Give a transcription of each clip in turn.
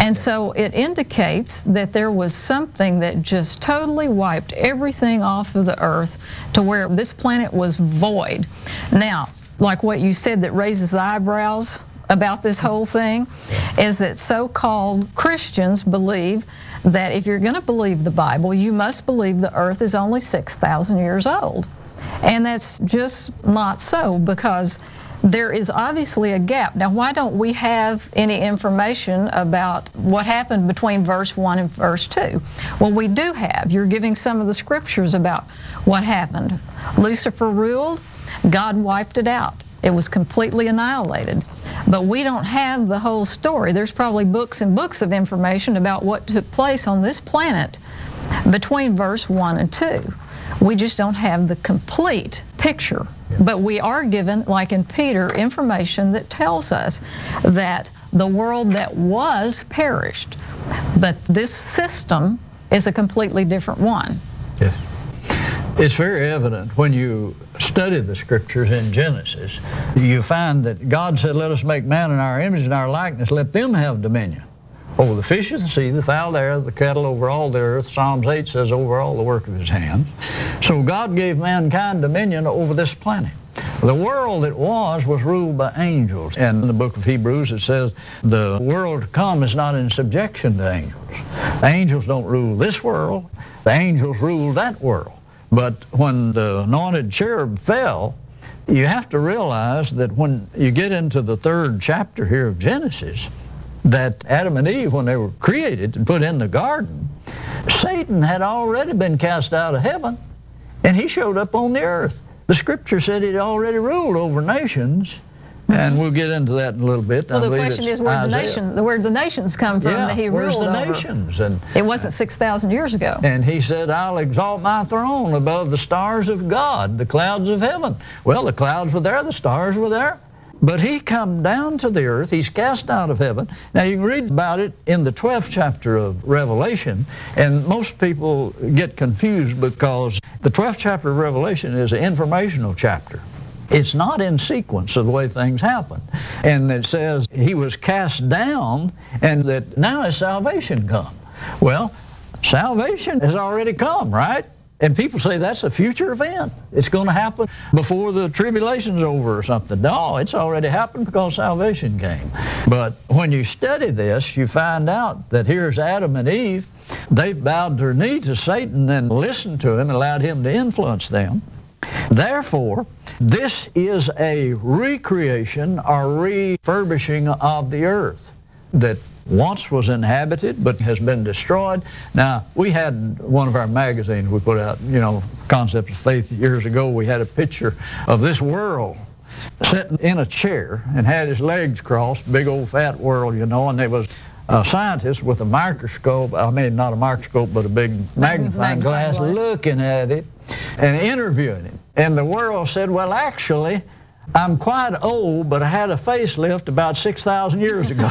And so it indicates that there was something that just totally wiped everything off of the earth to where this planet was void. Now, like what you said that raises the eyebrows about this whole thing is that so-called Christians believe that if you're going to believe the Bible, you must believe the earth is only 6,000 years old. And that's just not so, because there is obviously a gap. Now, why don't we have any information about what happened between verse 1 and verse 2? Well, we do have. You're giving some of the scriptures about what happened. Lucifer ruled. God wiped it out. It was completely annihilated. But we don't have the whole story. There's probably books and books of information about what took place on this planet between verse 1 and 2. We just don't have the complete picture. But we are given, like in Peter, information that tells us that the world that was perished. But this system is a completely different one. Yes. It's very evident when you study the scriptures in Genesis. You find that God said, let us make man in our image and our likeness, let them have dominion over the fish of the sea, the fowl of the air, the cattle, over all the earth. Psalms 8 says, over all the work of his hands. So God gave mankind dominion over this planet. The world that was ruled by angels. And in the book of Hebrews it says, the world to come is not in subjection to angels. The angels don't rule this world. The angels rule that world. But when the anointed cherub fell, you have to realize that when you get into the 3rd chapter here of Genesis, that Adam and Eve, when they were created and put in the garden, Satan had already been cast out of heaven, and he showed up on the earth. The scripture said he'd already ruled over nations, and we'll get into that in a little bit. Well, the question is where the nations come from that he ruled over. Where's the nations? And it wasn't 6,000 years ago. And he said, I'll exalt my throne above the stars of God, the clouds of heaven. Well, the clouds were there, the stars were there. But he come down to the earth, he's cast out of heaven. Now you can read about it in the 12th chapter of Revelation, and most people get confused because the 12th chapter of Revelation is an informational chapter. It's not in sequence of the way things happen. And it says he was cast down and that now has salvation come. Well, salvation has already come, right? And people say that's a future event. It's going to happen before the tribulation's over or something. No, it's already happened because salvation came. But when you study this, you find out that here's Adam and Eve. They've bowed their knee to Satan and listened to him, allowed him to influence them. Therefore, this is a recreation or refurbishing of the earth that once was inhabited but has been destroyed. Now, we had one of our magazines we put out, Concepts of Faith, years ago. We had a picture of this world sitting in a chair and had his legs crossed, big old fat world, and there was a scientist with a microscope, not a microscope, but a big magnifying glass looking at it and interviewing him. And the world said, well, actually, I'm quite old, but I had a facelift about 6,000 years ago.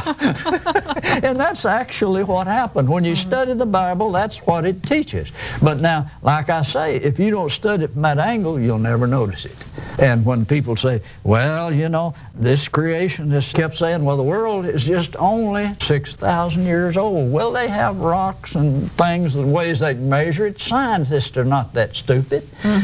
And that's actually what happened. When you study the Bible, that's what it teaches. But now, like I say, if you don't study it from that angle, you'll never notice it. And when people say, well, this creation has kept saying, well, the world is just only 6,000 years old. Well, they have rocks and things and ways they can measure it. Scientists are not that stupid.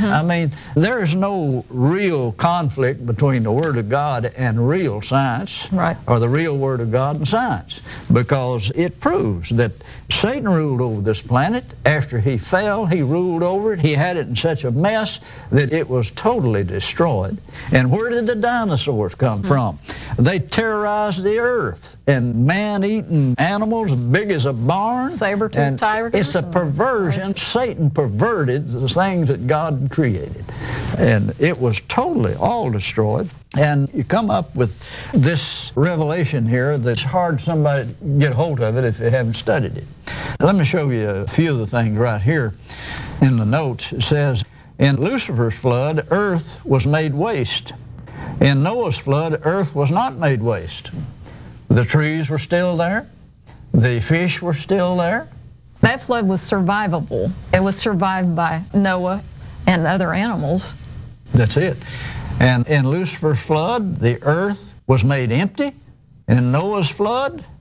There is no real conflict between the Word of God and real science, right, or the real Word of God and science, because it proves that Satan ruled over this planet. After he fell, he ruled over it. He had it in such a mess that it was totally destroyed. And where did the dinosaurs come from? They terrorized the earth, and man-eating animals big as a barn. Saber-toothed tigers. It's a perversion. Satan perverted the things that God created. And it was totally all destroyed. And you come up with this revelation here that's hard somebody to get hold of it if they haven't studied it. Let me show you a few of the things right here in the notes. It says, in Lucifer's flood, earth was made waste. In Noah's flood, earth was not made waste. The trees were still there. The fish were still there. That flood was survivable. It was survived by Noah and other animals. That's it. And in Lucifer's flood, the earth was made empty. In Noah's flood,